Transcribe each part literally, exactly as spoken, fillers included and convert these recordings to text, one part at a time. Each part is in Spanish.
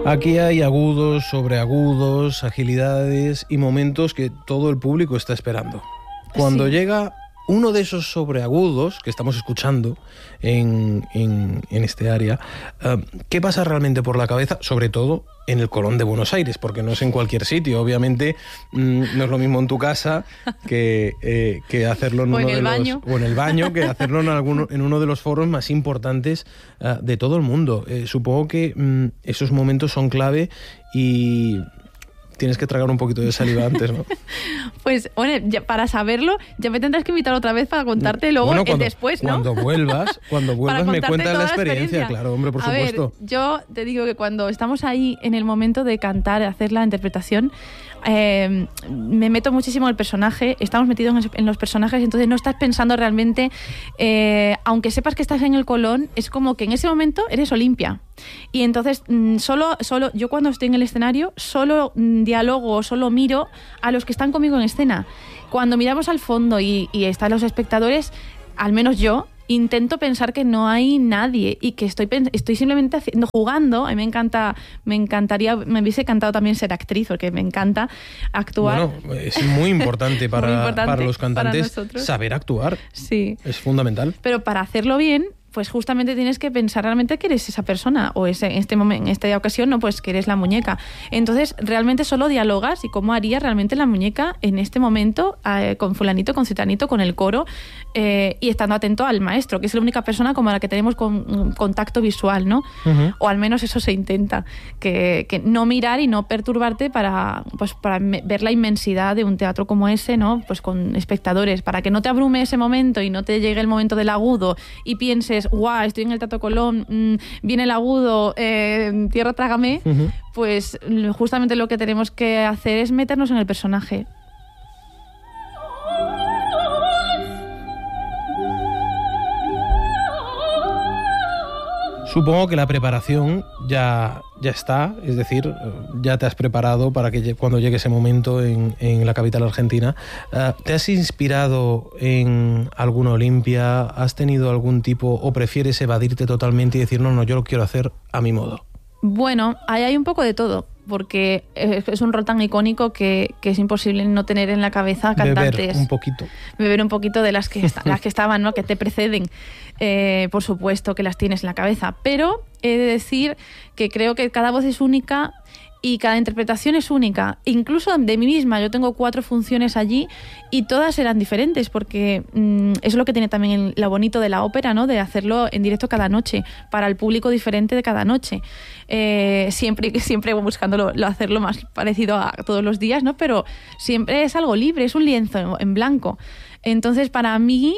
Aquí hay agudos, sobreagudos, agilidades y momentos que todo el público está esperando. Cuando sí. llega uno de esos sobreagudos que estamos escuchando en, en, en este área, uh, ¿qué pasa realmente por la cabeza? Sobre todo en el Colón de Buenos Aires, porque no es en cualquier sitio. Obviamente mmm, no es lo mismo en tu casa que, eh, que hacerlo en, o uno en el de baño. Los, o en el baño, que hacerlo en, alguno, en uno de los foros más importantes uh, de todo el mundo. Eh, supongo que mmm, esos momentos son clave y tienes que tragar un poquito de saliva antes, ¿no? Pues, bueno, ya para saberlo, ya me tendrás que invitar otra vez para contarte luego bueno, cuando, el después, ¿no? Cuando vuelvas, cuando vuelvas me cuentas la experiencia, la experiencia, claro, hombre, por a supuesto. Ver, yo te digo que cuando estamos ahí en el momento de cantar, de hacer la interpretación, eh, me meto muchísimo en el personaje, estamos metidos en los personajes, entonces no estás pensando realmente, eh, aunque sepas que estás en el Colón, es como que en ese momento eres Olimpia. Y entonces solo, solo yo cuando estoy en el escenario solo dialogo, solo miro a los que están conmigo en escena. Cuando miramos al fondo y, y están los espectadores, al menos yo intento pensar que no hay nadie y que estoy, estoy simplemente haciendo, jugando. A mí me encanta, me encantaría, me hubiese encantado también ser actriz, porque me encanta actuar. Bueno, es muy importante para, muy importante para los cantantes para saber actuar. Sí. Es fundamental. Pero para hacerlo bien, pues justamente tienes que pensar realmente que eres esa persona, o ese, en este momento, en esta ocasión, no, pues que eres la muñeca. Entonces, realmente solo dialogas y cómo haría realmente la muñeca en este momento eh, con fulanito, con citanito, con el coro, eh, y estando atento al maestro, que es la única persona como la que tenemos con, contacto visual, ¿no? Uh-huh. O al menos eso se intenta, que, que no mirar y no perturbarte para, pues, para ver la inmensidad de un teatro como ese, ¿no? Pues con espectadores, para que no te abrume ese momento y no te llegue el momento del agudo y pienses, guau, estoy en el Teatro Colón, mmm, viene el agudo, eh, tierra trágame, uh-huh. Pues justamente lo que tenemos que hacer es meternos en el personaje. Supongo que la preparación ya, ya está, es decir, ya te has preparado para que cuando llegue ese momento en, en la capital argentina. ¿Te has inspirado en alguna Olimpia? ¿Has tenido algún tipo o prefieres evadirte totalmente y decir, no, no, yo lo quiero hacer a mi modo? Bueno, ahí hay un poco de todo, porque es un rol tan icónico que, que es imposible no tener en la cabeza cantantes. Beber un poquito. Beber un poquito de las que, est- las que estaban, ¿no? Que te preceden. Eh, por supuesto que las tienes en la cabeza, pero he de decir que creo que cada voz es única y cada interpretación es única. Incluso de mí misma, yo tengo cuatro funciones allí y todas eran diferentes, porque mmm, eso es lo que tiene también lo bonito de la ópera, ¿no? De hacerlo en directo cada noche, para el público diferente de cada noche. Eh, siempre, siempre buscándolo lo, hacerlo más parecido a todos los días, ¿no? Pero siempre es algo libre, es un lienzo en, en blanco. Entonces, para mí,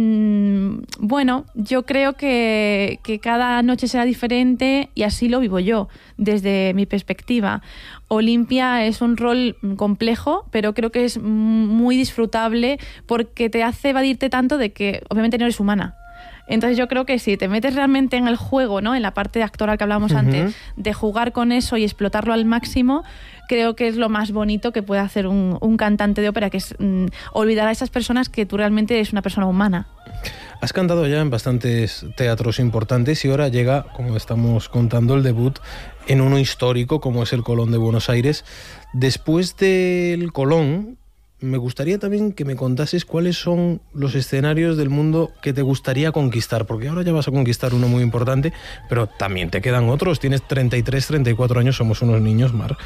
mmm, bueno, yo creo que, que cada noche será diferente y así lo vivo yo, desde mi perspectiva. Olimpia es un rol complejo, pero creo que es muy disfrutable porque te hace evadirte tanto de que obviamente no eres humana. Entonces yo creo que si te metes realmente en el juego, ¿no? En la parte actoral que hablábamos uh-huh. antes, de jugar con eso y explotarlo al máximo, creo que es lo más bonito que puede hacer un, un cantante de ópera, que es mm, olvidar a esas personas que tú realmente eres una persona humana. Has cantado ya en bastantes teatros importantes y ahora llega, como estamos contando, el debut en uno histórico como es el Colón de Buenos Aires. Después del Colón, me gustaría también que me contases cuáles son los escenarios del mundo que te gustaría conquistar, porque ahora ya vas a conquistar uno muy importante, pero también te quedan otros. Tienes treinta y tres, treinta y cuatro años, somos unos niños, Mar.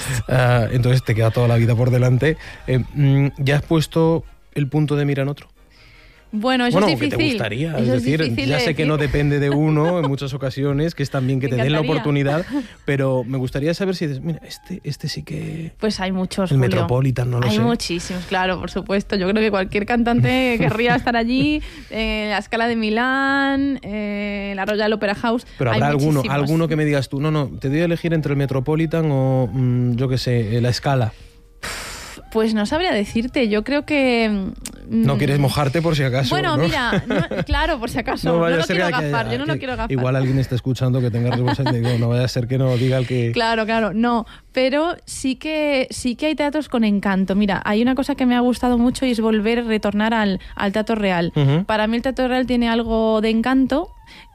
uh, entonces te queda toda la vida por delante. Eh, ¿Ya has puesto el punto de mira en otro? Bueno, eso bueno, es difícil. Que te gustaría, eso es decir, es ya sé decir. que no depende de uno en muchas ocasiones, que es también que te den la oportunidad, pero me gustaría saber si dices, mira, este, este sí que... Pues hay muchos, El Julio. Metropolitan, no lo hay sé. Hay muchísimos, claro, por supuesto. Yo creo que cualquier cantante querría estar allí, en la Scala de Milán, eh, la Royal Opera House. Pero habrá alguno, alguno que me digas tú, no, no, te doy a elegir entre el Metropolitan o, mmm, yo qué sé, la Scala. Pues no sabría decirte, yo creo que No quieres mojarte por si acaso. Bueno, ¿no? mira, no, claro, por si acaso. No, no lo quiero gafar, yo no lo quiero gafar. Igual alguien está escuchando que tenga responsabilidad y digo, no vaya a ser que no diga el que... Claro, claro, no. Pero sí que, sí que hay teatros con encanto. Mira, hay una cosa que me ha gustado mucho y es volver a retornar al, al teatro real. Uh-huh. Para mí el teatro real tiene algo de encanto,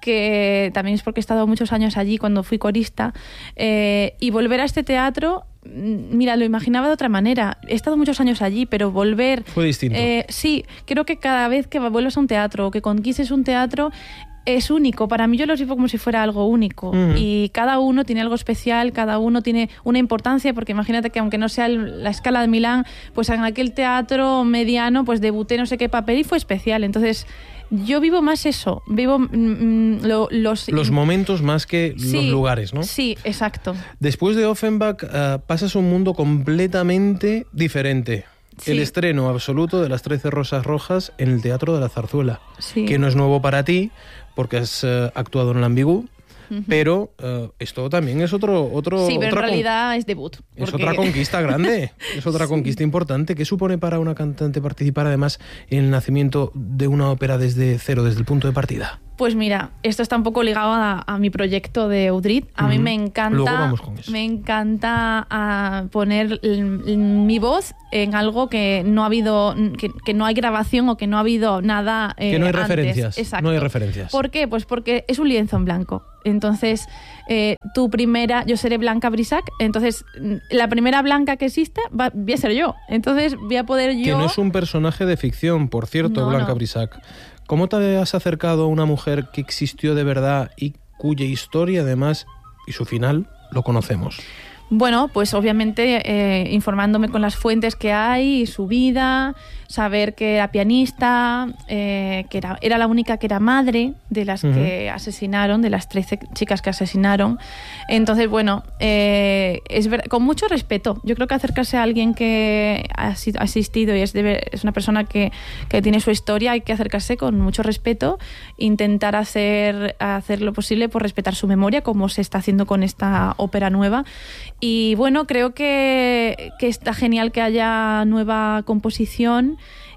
que también es porque he estado muchos años allí cuando fui corista, eh, y volver a este teatro, mira, lo imaginaba de otra manera. He estado muchos años allí, pero volver... Fue distinto. Eh, sí, creo que cada vez que vuelvas a un teatro o que conquistes un teatro es único. Para mí yo lo vivo como si fuera algo único. Uh-huh. Y cada uno tiene algo especial, cada uno tiene una importancia, porque imagínate que aunque no sea el, la Scala de Milán, pues en aquel teatro mediano pues debuté no sé qué papel y fue especial. Entonces... yo vivo más eso, vivo mm, lo, los... Los momentos más que sí, los lugares, ¿no? Sí, exacto. Después de Offenbach uh, pasas a un mundo completamente diferente. Sí. El estreno absoluto de Las Trece Rosas Rojas en el Teatro de la Zarzuela. Sí. Que no es nuevo para ti, porque has uh, actuado en el Ambigu. Uh-huh. Pero uh, esto también es otro... otro sí, pero otra en realidad con... es debut. Porque... Es otra conquista grande, es otra sí. conquista importante. ¿Qué supone para una cantante participar además en el nacimiento de una ópera desde cero, desde el punto de partida? Pues mira, esto está un poco ligado a, a mi proyecto de Udrit. A uh-huh. mí me encanta, Luego vamos con eso. me encanta a poner l- l- mi voz en algo que no ha habido, que, que no hay grabación o que no ha habido nada eh, que no hay antes. referencias. Exacto. No hay referencias. ¿Por qué? Pues porque es un lienzo en blanco. Entonces, eh, tu primera, yo seré Blanca Brisac, entonces la primera Blanca que existe va, voy a ser yo. Entonces voy a poder yo... Que no es un personaje de ficción, por cierto, no, Blanca no. Brisac. ¿Cómo te has acercado a una mujer que existió de verdad y cuya historia, además, y su final, lo conocemos? Bueno, pues obviamente eh, informándome con las fuentes que hay, su vida, saber que era pianista, eh, que era, era la única que era madre de las uh-huh. que asesinaron, de las trece chicas que asesinaron. Entonces, bueno, eh, es ver, con mucho respeto. Yo creo que acercarse a alguien que ha asistido y es, de, es una persona que, que tiene su historia, hay que acercarse con mucho respeto, intentar hacer, hacer lo posible por respetar su memoria, como se está haciendo con esta ópera nueva. Y bueno, creo que, que está genial que haya nueva composición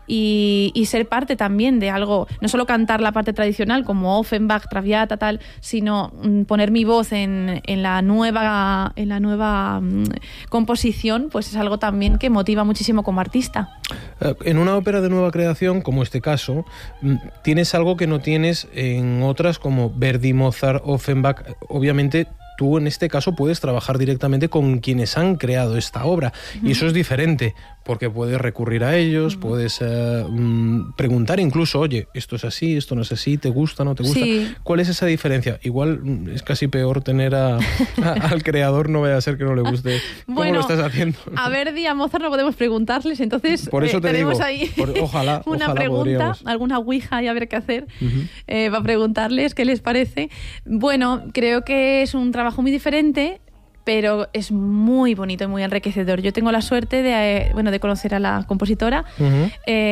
y, y ser parte también de algo, no solo cantar la parte tradicional como Offenbach, Traviata, tal, sino poner mi voz en, en la nueva, en la nueva um, composición, pues es algo también que motiva muchísimo como artista. En una ópera de nueva creación, como este caso, tienes algo que no tienes en otras como Verdi, Mozart, Offenbach. Obviamente tú en este caso puedes trabajar directamente con quienes han creado esta obra uh-huh. y eso es diferente porque puedes recurrir a ellos, uh-huh. puedes eh, mm, preguntar incluso, oye, esto es así, esto no es así, ¿te gusta, no te gusta? Sí. ¿Cuál es esa diferencia? Igual es casi peor tener a, a, al creador, no vaya a ser que no le guste. ¿Cómo bueno, lo estás haciendo? A Verdi y a Mozart no podemos preguntarles, entonces por eso eh, te tenemos digo, ahí por, ojalá, una ojalá pregunta, podríamos. alguna ouija y a ver qué hacer, uh-huh. eh, para preguntarles qué les parece. Bueno, creo que es un trabajo muy diferente, pero es muy bonito y muy enriquecedor. Yo tengo la suerte de, eh, bueno, de conocer a la compositora uh-huh.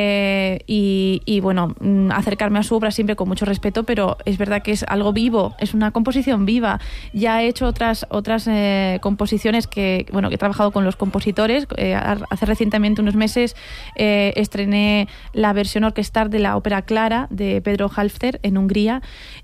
eh, y, y bueno, acercarme a su obra siempre con mucho respeto, pero es verdad que es algo vivo, es una composición viva. Ya he hecho otras otras eh, composiciones que, bueno, que he trabajado con los compositores. Eh, hace recientemente unos meses eh, estrené la versión orquestal de la ópera Clara de Pedro Halfter en Hungría.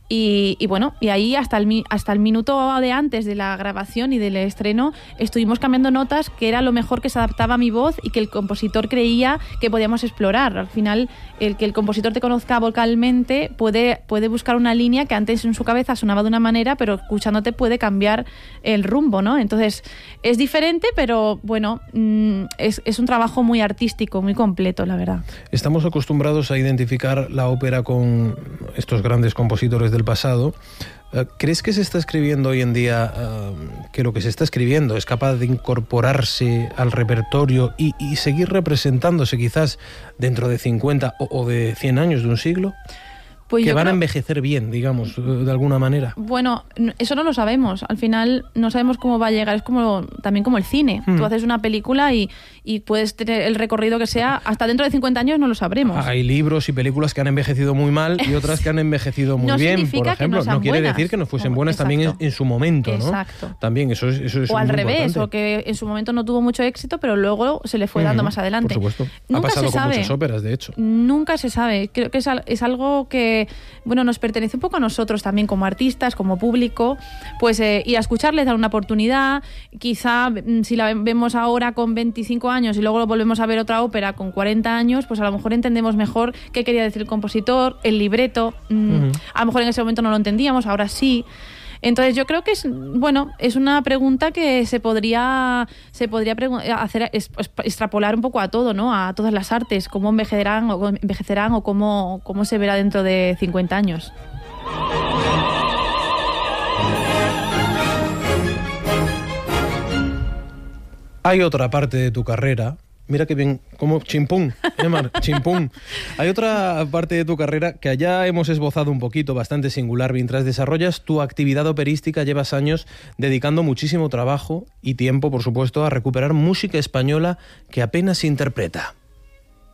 Y, y bueno, y ahí hasta el, hasta el minuto de antes de la grabación y del estreno estuvimos cambiando notas, que era lo mejor que se adaptaba a mi voz y que el compositor creía que podíamos explorar. Al final, el que el compositor te conozca vocalmente puede, puede buscar una línea que antes en su cabeza sonaba de una manera, pero escuchándote puede cambiar el rumbo, ¿no? Entonces, es diferente, pero bueno, es, es un trabajo muy artístico, muy completo, la verdad. Estamos acostumbrados a identificar la ópera con estos grandes compositores del pasado. ¿Crees que se está escribiendo hoy en día, uh, que lo que se está escribiendo es capaz de incorporarse al repertorio y, y seguir representándose quizás dentro de cincuenta o, o de cien años, de un siglo? Pues que yo van creo... a envejecer bien, digamos, de alguna manera. Bueno, eso no lo sabemos. Al final no sabemos cómo va a llegar. Es como también como el cine. Hmm. Tú haces una película y, y puedes tener el recorrido que sea. Hasta dentro de cincuenta años no lo sabremos. Hay libros y películas que han envejecido muy mal y otras que han envejecido muy no bien, por ejemplo. No, no quiere buenas. decir que no fuesen no, buenas exacto. también en, en su momento, ¿no? Exacto. También, eso es, eso es O al muy revés, importante. o que en su momento no tuvo mucho éxito, pero luego se le fue dando uh-huh, más adelante. Por supuesto. Nunca ha pasado se con sabe. muchas óperas, de hecho. Nunca se sabe. Creo que es, es algo que, bueno, nos pertenece un poco a nosotros también como artistas, como público, pues eh, ir a escucharles, dar una oportunidad. Quizá si la vemos ahora con veinticinco años y luego volvemos a ver otra ópera con cuarenta años, pues a lo mejor entendemos mejor qué quería decir el compositor, el libreto. Uh-huh. A lo mejor en ese momento no lo entendíamos, ahora sí. Entonces yo creo que es, bueno, es una pregunta que se podría se podría hacer extrapolar un poco a todo, ¿no? A todas las artes, cómo envejecerán o envejecerán o cómo, cómo se verá dentro de cincuenta años. Hay otra parte de tu carrera, mira que bien, como chimpún, Emar, chimpún. Hay otra parte de tu carrera que allá hemos esbozado un poquito, bastante singular. Mientras desarrollas tu actividad operística, llevas años dedicando muchísimo trabajo y tiempo, por supuesto, a recuperar música española que apenas se interpreta.